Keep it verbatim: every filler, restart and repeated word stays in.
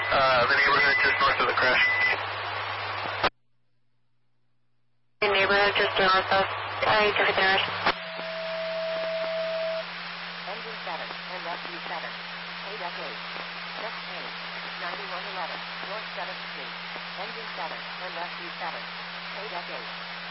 Uh, the neighborhood just north of the crash. The neighborhood just north of, uh, you took it there. Engine seven, and left U seven. A deck eight. Next page, ninety-one eleven, North seventh Street. Engine seven, and left U seven. A deck eight.